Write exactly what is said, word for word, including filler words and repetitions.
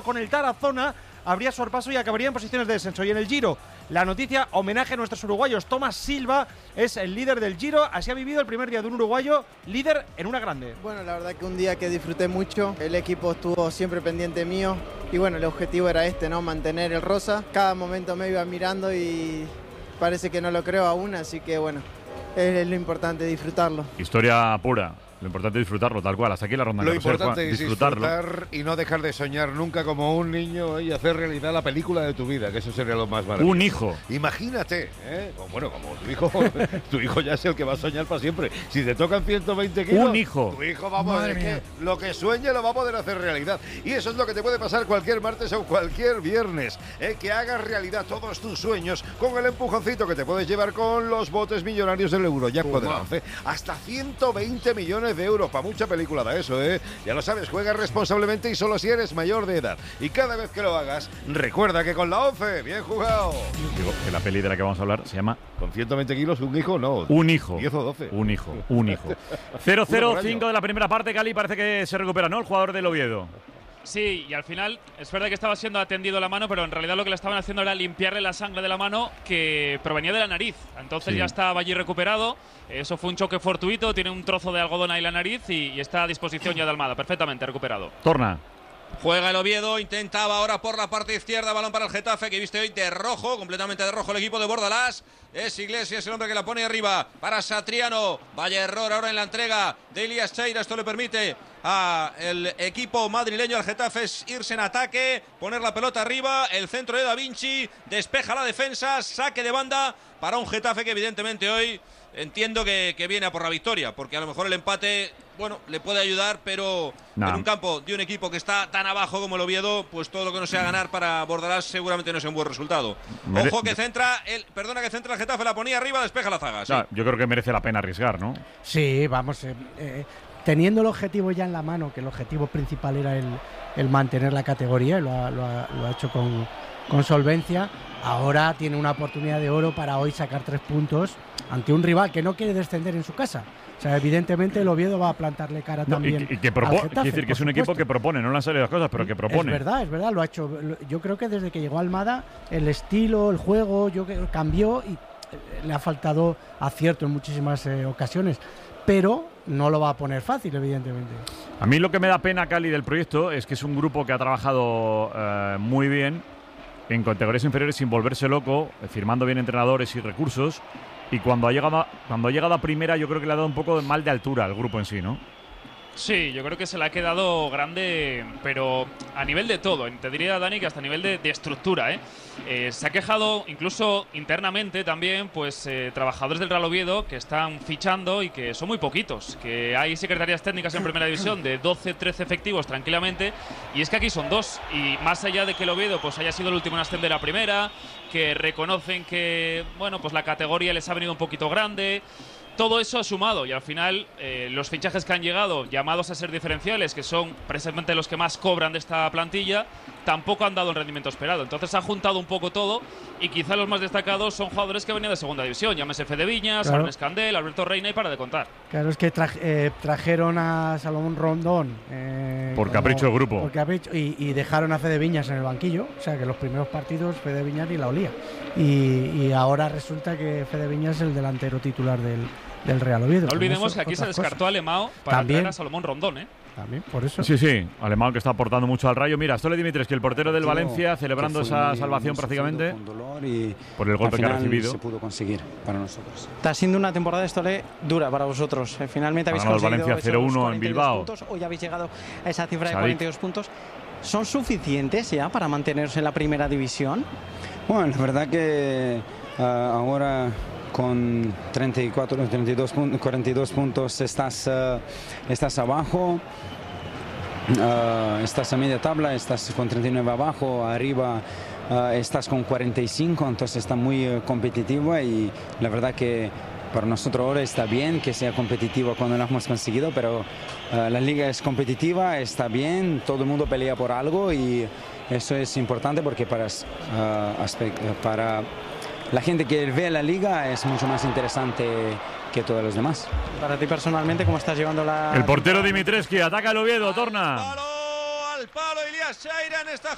con el Tarazona habría sorpaso y acabaría en posiciones de descenso. Y en el Giro, la noticia, homenaje a nuestros uruguayos. Tomás Silva es el líder del Giro. Así ha vivido el primer día de un uruguayo líder en una grande. Bueno, la verdad que un día que disfruté mucho. El equipo estuvo siempre pendiente mío. Y bueno, el objetivo era este, ¿no? Mantener el rosa. Cada momento me iba mirando y parece que no lo creo aún. Así que bueno, es lo importante, disfrutarlo. Historia pura. Lo importante es disfrutarlo, tal cual. Hasta aquí la ronda. Lo de importante Juan, es disfrutarlo. disfrutar y no dejar de soñar nunca como un niño y hacer realidad la película de tu vida, que eso sería lo más maravilloso. Un hijo. Imagínate, ¿eh? Bueno, como tu hijo, tu hijo ya es el que va a soñar para siempre. Si te tocan ciento veinte kilos, un hijo. Tu hijo, vamos, es que lo que sueñe lo va a poder hacer realidad. Y eso es lo que te puede pasar cualquier martes o cualquier viernes, ¿eh? Que hagas realidad todos tus sueños con el empujoncito que te puedes llevar con los botes millonarios del Eurojackpot de la once. Hasta ciento veinte millones de euros para mucha película de eso, ¿eh? Ya lo sabes, juega responsablemente y solo si eres mayor de edad. Y cada vez que lo hagas, recuerda que con la once, bien jugado. Digo que la peli de la que vamos a hablar se llama... ¿Con ciento veinte kilos un hijo? No. Un hijo. diez o doce. Un hijo, un hijo. cero cero cinco de la primera parte, Cali parece que se recupera, ¿no? El jugador del Oviedo. Sí, y al final es verdad que estaba siendo atendido la mano, pero en realidad lo que le estaban haciendo era limpiarle la sangre de la mano que provenía de la nariz. Entonces sí. Ya estaba allí recuperado. Eso fue un choque fortuito, tiene un trozo de algodón ahí en la nariz y, y está a disposición ya de Almada, perfectamente recuperado. Torna. Juega el Oviedo, intentaba ahora por la parte izquierda, balón para el Getafe, que viste hoy de rojo, completamente de rojo el equipo de Bordalás. Es Iglesias el hombre que la pone arriba para Satriano. Vaya error ahora en la entrega de Elías Cheira. Esto le permite al equipo madrileño, al Getafe, irse en ataque, poner la pelota arriba. El centro de Da Vinci, despeja la defensa, saque de banda para un Getafe que evidentemente hoy entiendo que, que viene a por la victoria, porque a lo mejor el empate, bueno, le puede ayudar, pero no. En un campo de un equipo que está tan abajo como el Oviedo, pues todo lo que no sea ganar para Bordalás seguramente no es un buen resultado. Ojo que centra, el, perdona que centra el Getafe, la ponía arriba, despeja la zaga. ¿Sí? No, yo creo que merece la pena arriesgar, ¿no? Sí, vamos, eh, eh, teniendo el objetivo ya en la mano, que el objetivo principal era el, el mantener la categoría, y lo ha, lo ha, lo ha hecho con, con solvencia. Ahora tiene una oportunidad de oro para hoy sacar tres puntos ante un rival que no quiere descender en su casa. O sea, evidentemente el Oviedo va a plantarle cara no, también. Y, y que propone, quiere decir que es un supuesto. equipo que propone, no le han salido las cosas, pero que propone. Es verdad, es verdad, lo ha hecho. Yo creo que desde que llegó Almada, el estilo, el juego, yo creo que cambió y le ha faltado acierto en muchísimas eh, ocasiones. Pero no lo va a poner fácil, evidentemente. A mí lo que me da pena, Cali, del proyecto es que es un grupo que ha trabajado eh, muy bien en categorías inferiores sin volverse loco, firmando bien entrenadores y recursos, y cuando ha llegado a, cuando ha llegado a primera yo creo que le ha dado un poco de mal de altura al grupo en sí, ¿no? Sí, yo creo que se le ha quedado grande, pero a nivel de todo. Te diría, Dani, que hasta a nivel de, de estructura, ¿eh? Eh, se ha quejado incluso internamente también, pues eh, trabajadores del Real Oviedo que están fichando y que son muy poquitos, que hay secretarías técnicas en primera división de doce, trece efectivos tranquilamente, y es que aquí son dos, y más allá de que el Oviedo pues haya sido el último en ascender a primera, que reconocen que bueno, pues la categoría les ha venido un poquito grande. Todo eso ha sumado y al final eh, los fichajes que han llegado, llamados a ser diferenciales, que son precisamente los que más cobran de esta plantilla, tampoco han dado el rendimiento esperado. Entonces ha juntado un poco todo y quizá los más destacados son jugadores que venían de segunda división. Llámese Fede Viñas, claro. Arnes Candel, Alberto Reina y para de contar. Claro, es que tra eh, trajeron a Salomón Rondón. Eh, por capricho del grupo. Por capricho, y, y dejaron a Fede Viñas en el banquillo. O sea que los primeros partidos Fede Viñas ni la olía. Y, y ahora resulta que Fede Viñas es el delantero titular del del Real Oviedo. No olvidemos que aquí se descartó cosas. a Alemão para También. traer a Salomón Rondón, ¿eh? También, por eso. Sí, sí, Alemão que está aportando mucho al Rayo. Mira, Stole Dimitrescu, el portero del Valencia, celebrando esa salvación prácticamente por el golpe que ha recibido. Se pudo conseguir para nosotros. Está siendo una temporada, Stole, dura para vosotros. Finalmente habéis conseguido Valencia cero uno en Bilbao. Puntos. Hoy habéis llegado a esa cifra de cuarenta y dos puntos. ¿Son suficientes ya para mantenerse en la primera división? Bueno, la verdad que uh, ahora con treinta y cuatro, treinta y dos, cuarenta y dos puntos estás, uh, estás abajo, uh, estás a media tabla, estás con treinta y nueve abajo, arriba uh, estás con cuarenta y cinco, entonces está muy uh, competitiva y la verdad que para nosotros ahora está bien que sea competitiva cuando lo hemos conseguido, pero uh, la liga es competitiva, está bien, todo el mundo pelea por algo y eso es importante porque para, uh, para la gente que ve la liga es mucho más interesante que todos los demás. Para ti personalmente, ¿cómo estás llevando la...? El portero Dimitrescu ataca al Oviedo, Torna. Al palo, al palo, Elías Cheira en esta